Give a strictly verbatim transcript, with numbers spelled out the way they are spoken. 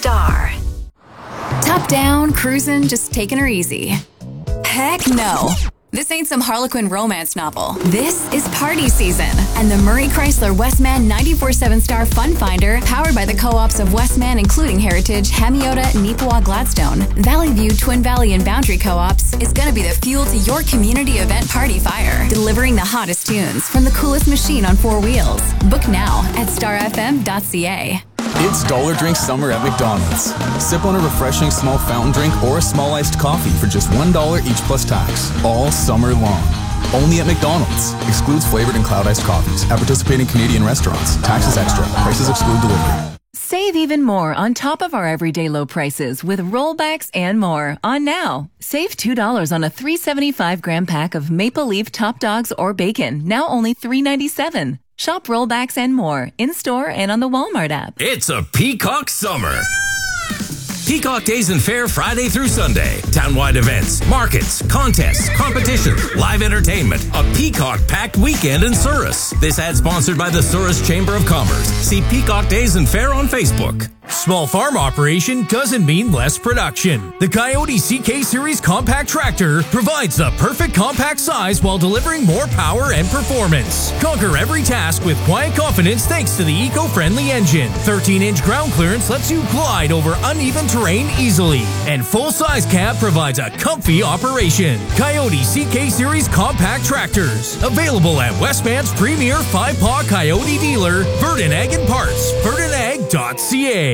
Star. Top down, cruising, just taking her easy. Heck no. This ain't some Harlequin romance novel. This is party season. And the Murray Chrysler Westman ninety-four seven Star Fun Finder, powered by the co-ops of Westman, including Heritage, Hamiota, Neepawa, Gladstone, Valley View, Twin Valley, and Boundary Co-ops, is going to be the fuel to your community event party fire. Delivering the hottest tunes from the coolest machine on four wheels. Book now at star f m dot c a. It's Dollar Drink Summer at McDonald's. Sip on a refreshing small fountain drink or a small iced coffee for just one dollar each plus tax, all summer long. Only at McDonald's. Excludes flavored and cloud iced coffees at participating Canadian restaurants. Taxes extra. Prices exclude delivery. Save even more on top of our everyday low prices with rollbacks and more on now. Save two dollars on a three hundred seventy-five gram pack of Maple Leaf Top Dogs or bacon, now only three ninety-seven. Shop rollbacks and more in-store and on the Walmart app. It's a Peacock summer. Peacock Days and Fair Friday through Sunday. Townwide events, markets, contests, competitions, live entertainment. A Peacock-packed weekend in Souris. This ad sponsored by the Souris Chamber of Commerce. See Peacock Days and Fair on Facebook. Small farm operation doesn't mean less production. The Coyote C K Series compact tractor provides the perfect compact size while delivering more power and performance. Conquer every task with quiet confidence thanks to the eco-friendly engine. thirteen inch ground clearance lets you glide over uneven terrain easily. And full-size cab provides a comfy operation. Coyote C K Series compact tractors. Available at Westman's premier five-paw Coyote dealer, Verdon Ag and Parts, verdon ag dot c a.